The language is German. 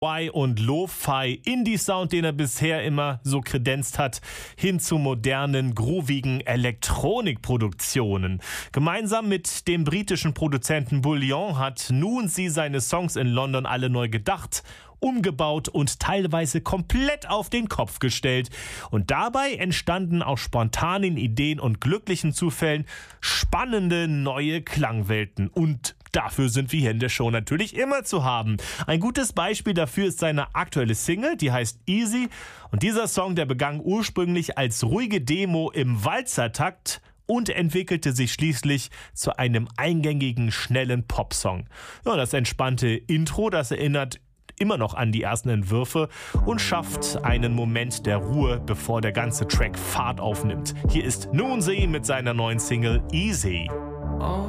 und Lo-Fi Indie-Sound, den er bisher immer so kredenzt hat, hin zu modernen, groovigen Elektronikproduktionen. Gemeinsam mit dem britischen Produzenten Bullion hat Nuunsy seine Songs in London alle neu gedacht, umgebaut und teilweise komplett auf den Kopf gestellt. Und dabei entstanden aus spontanen Ideen und glücklichen Zufällen spannende neue Klangwelten. Und dafür sind wir hier in der Show natürlich immer zu haben. Ein gutes Beispiel dafür ist seine aktuelle Single, die heißt Easy. Und dieser Song, der begann ursprünglich als ruhige Demo im Walzertakt und entwickelte sich schließlich zu einem eingängigen, schnellen Popsong. Ja, das entspannte Intro, das erinnert immer noch an die ersten Entwürfe und schafft einen Moment der Ruhe, bevor der ganze Track Fahrt aufnimmt. Hier ist Nuunsy mit seiner neuen Single Easy.